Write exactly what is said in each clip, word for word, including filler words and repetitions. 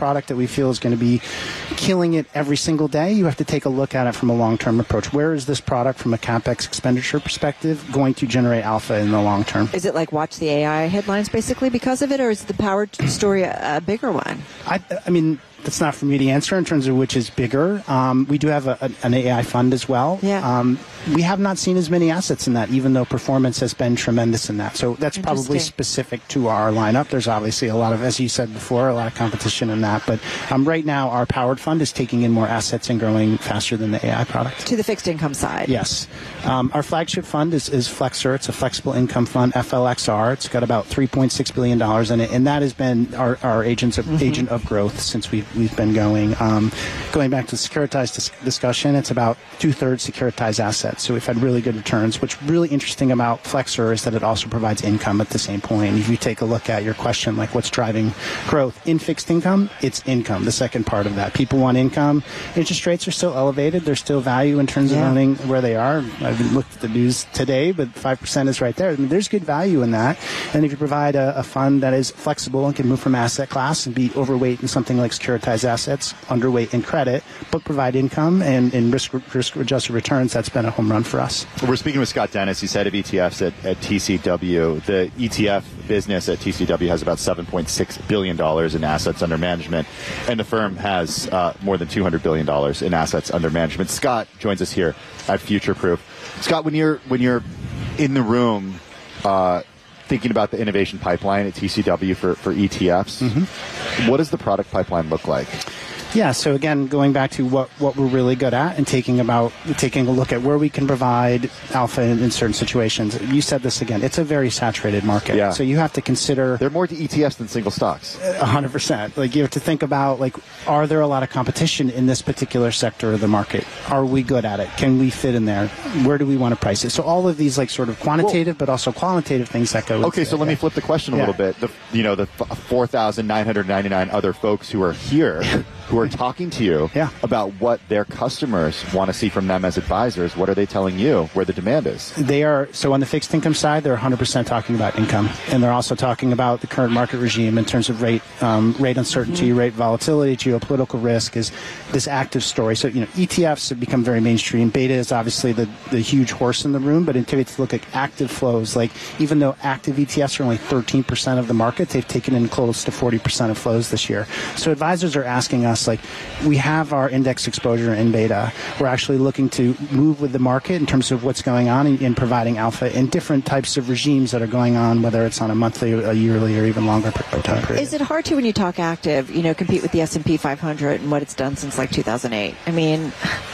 product that we feel is going to be killing it every single day. You have to take a look at it from a long-term approach. Where is this product from a CapEx expenditure perspective going to generate alpha in the long term? Is it like watch the A I headlines basically because of it, or is the power story a, a bigger one? I, I mean, that's not for me to answer in terms of which is bigger. Um, we do have a, a, an A I fund as well. Yeah. Um, we have not seen as many assets in that, even though performance has been tremendous in that. So that's probably specific to our lineup. There's obviously a lot of, as you said before, a lot of competition in that. But um, right now, our powered fund is taking in more assets and growing faster than the A I product. To the fixed income side. Yes. Um, our flagship fund is, is Flexer. It's a flexible income fund, F L X R. It's got about three point six billion dollars in it, and that has been our, our agents of, mm-hmm. agent of growth since we've, we've been going. Um, going back to the securitized dis- discussion, it's about two-thirds securitized assets. So we've had really good returns. What's really interesting about Flexer is that it also provides income at the same point. If you take a look at your question, like what's driving growth in fixed income, it's income, the second part of that. People want income. Interest rates are still elevated. There's still value in terms yeah. of owning where they are. I haven't looked at the news today, but five percent is right there. I mean, there's good value in that. And if you provide a, a fund that is flexible and can move from asset class and be overweight in something like securitized assets, underweight in credit, but provide income and, and risk, risk-adjusted returns, that's been a home run for us. We're speaking with Scott Dennis. He's head of E T Fs at, at T C W. The E T F business at T C W has about seven point six billion dollars in assets under management, and the firm has uh, more than two hundred billion dollars in assets under management. Scott joins us here at Future Proof. Scott, when you're when you're in the room uh, thinking about the innovation pipeline at T C W for, for E T Fs, mm-hmm. what does the product pipeline look like? Yeah, so again, going back to what, what we're really good at and taking about taking a look at where we can provide alpha in, in certain situations. You said this again, it's a very saturated market. Yeah. So you have to consider... There are more to E T Fs than single stocks. one hundred percent. Like you have to think about, like, are there a lot of competition in this particular sector of the market? Are we good at it? Can we fit in there? Where do we want to price it? So all of these, like, sort of quantitative well, but also qualitative things that go Okay, so it, let yeah. me flip the question a yeah. little bit. The, you know, the four thousand nine hundred ninety-nine other folks who are here who are talking to you yeah. about what their customers want to see from them as advisors. What are they telling you where the demand is? They are, so on the fixed income side, they're one hundred percent talking about income. And they're also talking about the current market regime in terms of rate um, rate uncertainty, mm-hmm. rate volatility, geopolitical risk is this active story. So, you know, E T Fs have become very mainstream. Beta is obviously the, the huge horse in the room, but until you look at active flows, like even though active E T Fs are only thirteen percent of the market, they've taken in close to forty percent of flows this year. So advisors are asking us, like, we have our index exposure in beta. We're actually looking to move with the market in terms of what's going on in, in providing alpha in different types of regimes that are going on, whether it's on a monthly, a yearly, or even longer time period. Is it hard to, when you talk active, you know, compete with the S and P five hundred and what it's done since like two thousand eight? I mean...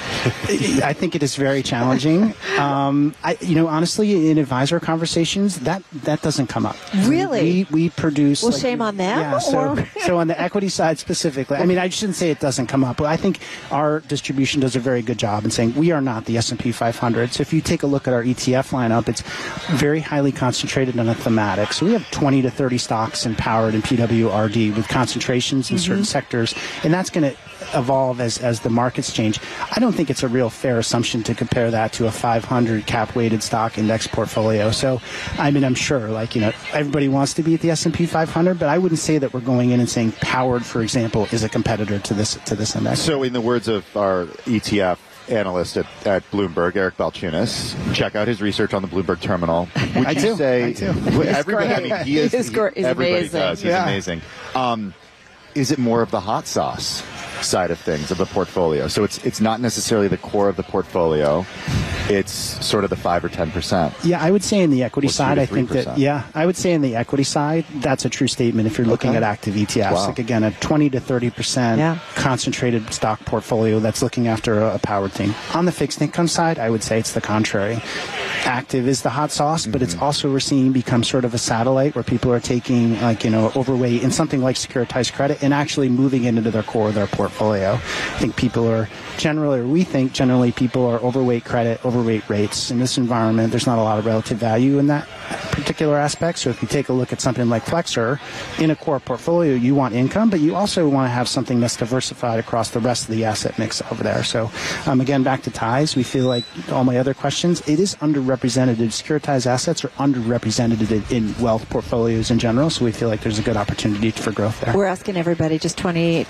I think it is very challenging. Um, I, you know, honestly, in advisor conversations, that, that doesn't come up. Really? We, we produce... Well, like, shame on them? Yeah, so, so on the equity side specifically, I mean, I shouldn't say it doesn't come up, but I think our distribution does a very good job in saying we are not the S and P five hundred. So if you take a look at our E T F lineup, it's very highly concentrated on a thematic. So we have twenty to thirty stocks in powered and P W R D with concentrations in mm-hmm. certain sectors, and that's going to evolve as, as the markets change. I don't think it's a real fair assumption to compare that to a five hundred cap-weighted stock index portfolio. So, I mean, I'm sure, like, you know, everybody wants to be at the S and P five hundred, but I wouldn't say that we're going in and saying powered, for example, is a competitor to this to this index. So, in the words of our E T F analyst at, at Bloomberg, Eric Balchunas, check out his research on the Bloomberg terminal. Would I you do. say I do. Everybody? I mean, he is. He's, he's everybody amazing. does. He's yeah. amazing. Um, is it more of the hot sauce side of things of the portfolio? So it's it's not necessarily the core of the portfolio. It's sort of the five or ten percent. Yeah, I would say in the equity Or side, I think that, yeah, I would say in the equity side, that's a true statement if you're looking Okay. at active E T Fs. Wow. Like, again, a twenty to thirty percent Yeah. concentrated stock portfolio that's looking after a, a powered thing. On the fixed income side, I would say it's the contrary. Active is the hot sauce, but mm-hmm. it's also, we're seeing become sort of a satellite where people are taking, like, you know, overweight in something like securitized credit and actually moving it into their core of their portfolio. I think people are generally, or we think generally people are overweight credit, overweight rates. In this environment, there's not a lot of relative value in that particular aspect. So if you take a look at something like Flexer, in a core portfolio, you want income, but you also want to have something that's diversified across the rest of the asset mix over there. So um, again, back to ties, we feel like all my other questions, it is underrepresented. Securitized assets are underrepresented in wealth portfolios in general. So we feel like there's a good opportunity for growth there. We're asking everybody just twenty